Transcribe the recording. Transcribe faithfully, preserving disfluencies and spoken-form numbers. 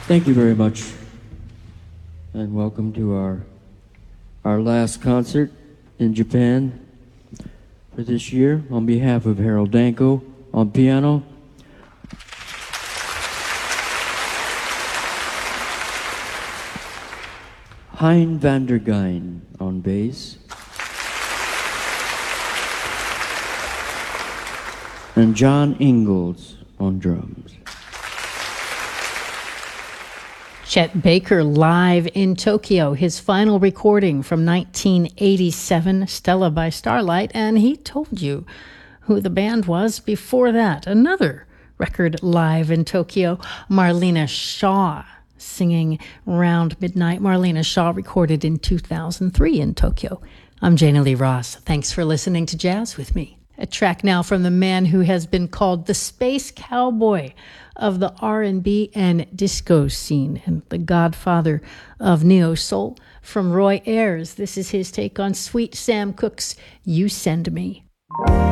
Thank you very much, and welcome to our our last concert in Japan for this year. On behalf of Harold Danko on piano, Hein van der Geyn on bass, and John Ingalls on drums. Chet Baker live in Tokyo, his final recording from nineteen eighty-seven, Stella by Starlight, and he told you who the band was before that. Another record live in Tokyo, Marlena Shaw singing Round Midnight. Marlena Shaw recorded in two thousand three in Tokyo. I'm Jana Lee Ross. Thanks for listening to Jazz with me. A track now from the man who has been called the space cowboy of the R and B and disco scene and the godfather of neo-soul, from Roy Ayers. This is his take on Sweet Sam Cooke's You Send Me.